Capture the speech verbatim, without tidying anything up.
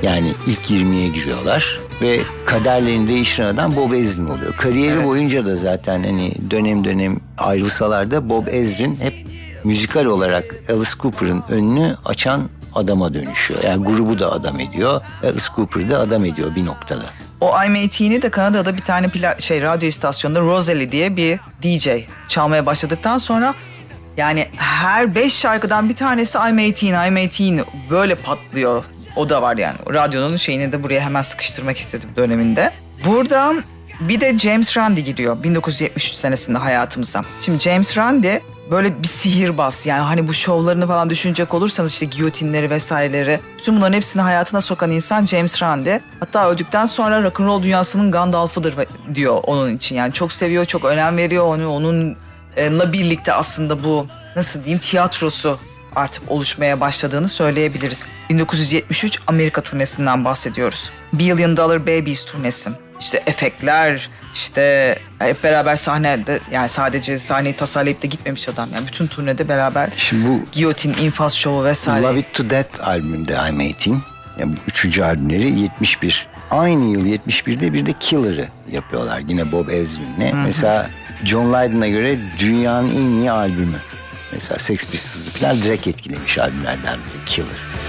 Yani ilk yirmiye giriyorlar ve kaderlerini değiştiren adam Bob Ezrin oluyor. Kariyeri evet. boyunca da zaten hani dönem dönem ayrılsalar da Bob Ezrin hep müzikal olarak Alice Cooper'ın önünü açan adama dönüşüyor. Yani grubu da adam ediyor, Alice Cooper'ı da adam ediyor bir noktada. O I'm eighteen'i de Kanada'da bir tane pla- şey radyo istasyonunda Rosalie diye bir D J çalmaya başladıktan sonra yani her beş şarkıdan bir tanesi I'm eighteen, I'm eighteen böyle patlıyor. O da var yani. Radyonun şeyini de buraya hemen sıkıştırmak istedim döneminde. Burada bir de James Randi giriyor bin dokuz yüz yetmiş üç senesinde hayatımıza. Şimdi James Randi böyle bir sihirbaz. Yani hani bu şovlarını falan düşünecek olursanız işte giyotinleri vesaireleri. Bütün bunların hepsini hayatına sokan insan James Randi. Hatta öldükten sonra rock'n'roll dünyasının Gandalf'ıdır diyor onun için. Yani çok seviyor, çok önem veriyor onu. Onunla birlikte aslında bu nasıl diyeyim tiyatrosu artık oluşmaya başladığını söyleyebiliriz. bin dokuz yüz yetmiş üç Amerika turnesinden bahsediyoruz. Billion Dollar Babies turnesi. İşte efektler, işte hep beraber sahnede yani sadece sahneyi tasarlayıp da gitmemiş adam. Yani bütün turnede beraber şimdi bu giyotin, infaz şovu vesaire. Love It To Death albümünde I'm eighteen. Yani bu üçüncü albümleri yetmiş bir. Aynı yıl yetmiş birde bir de Killer'ı yapıyorlar yine Bob Ezrin'le. Mesela John Lydon'a göre dünyanın en iyi albümü. Mesela Sex Pistols'ı falan direkt etkilemiş albümlerden biri Killer.